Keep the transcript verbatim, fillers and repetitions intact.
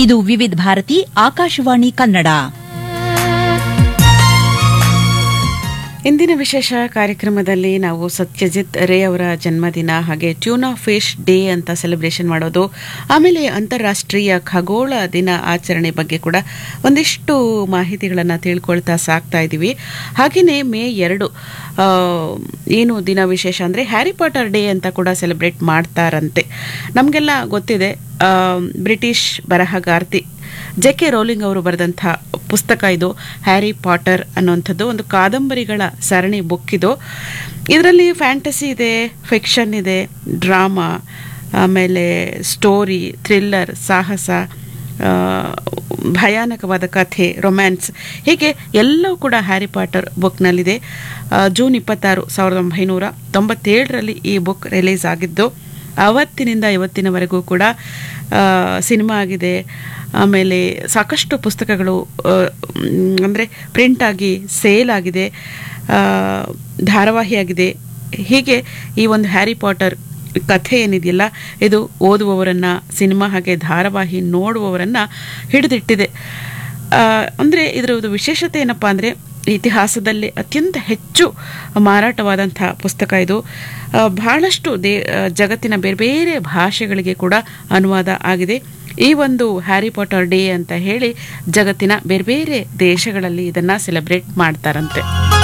ಇದು ವಿವಿಧ ಭಾರತಿ ಆಕಾಶವಾಣಿ ಕನ್ನಡ. ಇಂದಿನ ವಿಶೇಷ ಕಾರ್ಯಕ್ರಮದಲ್ಲಿ ನಾವು ಸತ್ಯಜಿತ್ ರೇ ಅವರ ಜನ್ಮದಿನ ಹಾಗೆ ಟ್ಯೂನಾ ಫಿಶ್ ಡೇ ಅಂತ ಸೆಲೆಬ್ರೇಷನ್ ಮಾಡೋದು, ಆಮೇಲೆ ಅಂತಾರಾಷ್ಟ್ರೀಯ ಖಗೋಳ ದಿನ ಆಚರಣೆ ಬಗ್ಗೆ ಕೂಡ ಒಂದಿಷ್ಟು ಮಾಹಿತಿಗಳನ್ನು ತಿಳ್ಕೊಳ್ತಾ ಸಾಕ್ತಾ ಇದ್ದೀವಿ. ಹಾಗೆಯೇ ಮೇ ಎರಡು ಏನು ದಿನ ವಿಶೇಷ ಅಂದರೆ ಹ್ಯಾರಿ ಪಾಟರ್ ಡೇ ಅಂತ ಕೂಡ ಸೆಲೆಬ್ರೇಟ್ ಮಾಡ್ತಾರಂತೆ. ನಮಗೆಲ್ಲ ಗೊತ್ತಿದೆ, ಬ್ರಿಟಿಷ್ ಬರಹಗಾರ್ತಿ ಜೆ ಕೆ ರೋಲಿಂಗ್ ಅವರು ಬರೆದಂಥ ಪುಸ್ತಕ ಇದು ಹ್ಯಾರಿ ಪಾಟರ್ ಅನ್ನುವಂಥದ್ದು. ಒಂದು ಕಾದಂಬರಿಗಳ ಸರಣಿ ಬುಕ್ ಇದು. ಇದರಲ್ಲಿ ಫ್ಯಾಂಟಸಿ ಇದೆ, ಫಿಕ್ಷನ್ ಇದೆ, ಡ್ರಾಮಾ, ಆಮೇಲೆ ಸ್ಟೋರಿ, ಥ್ರಿಲ್ಲರ್, ಸಾಹಸ, ಭಯಾನಕವಾದ ಕಥೆ, ರೊಮ್ಯಾನ್ಸ್, ಹೀಗೆ ಎಲ್ಲವೂ ಕೂಡ ಹ್ಯಾರಿ ಪಾಟರ್ ಬುಕ್ನಲ್ಲಿದೆ. ಜೂನ್ ಇಪ್ಪತ್ತಾರು ಸಾವಿರದ ಒಂಬೈನೂರ ತೊಂಬತ್ತೇಳರಲ್ಲಿ ಈ ಬುಕ್ ರಿಲೀಸ್ ಆಗಿದ್ದು, ಆವತ್ತಿನಿಂದ ಇವತ್ತಿನವರೆಗೂ ಕೂಡ ಸಿನಿಮಾ ಆಗಿದೆ. ಆಮೇಲೆ ಸಾಕಷ್ಟು ಪುಸ್ತಕಗಳು ಅಂದರೆ ಪ್ರಿಂಟ್ ಆಗಿ ಸೇಲ್ ಆಗಿದೆ, ಧಾರಾವಾಹಿಯಾಗಿದೆ. ಹೀಗೆ ಈ ಒಂದು ಹ್ಯಾರಿ ಪಾಟರ್ ಕಥೆ ಏನಿದೆಯಲ್ಲ, ಇದು ಓದುವವರನ್ನು, ಸಿನಿಮಾ ಹಾಗೆ ಧಾರಾವಾಹಿ ನೋಡುವವರನ್ನು ಹಿಡಿದಿಟ್ಟಿದೆ. ಅಂದರೆ ಇದರ ವಿಶೇಷತೆ ಏನಪ್ಪ ಅಂದರೆ, ಇತಿಹಾಸದಲ್ಲಿ ಅತ್ಯಂತ ಹೆಚ್ಚು ಮಾರಾಟವಾದಂಥ ಪುಸ್ತಕ ಇದು. ಬಹಳಷ್ಟು ದೇ ಜಗತ್ತಿನ ಬೇರೆ ಬೇರೆ ಭಾಷೆಗಳಿಗೆ ಕೂಡ ಅನುವಾದ ಆಗಿದೆ. ಈ ಒಂದು ಹ್ಯಾರಿ ಪಾಟರ್ ಡೇ ಅಂತ ಹೇಳಿ ಜಗತ್ತಿನ ಬೇರೆ ಬೇರೆ ದೇಶಗಳಲ್ಲಿ ಇದನ್ನು ಸೆಲೆಬ್ರೇಟ್ ಮಾಡ್ತಾರಂತೆ.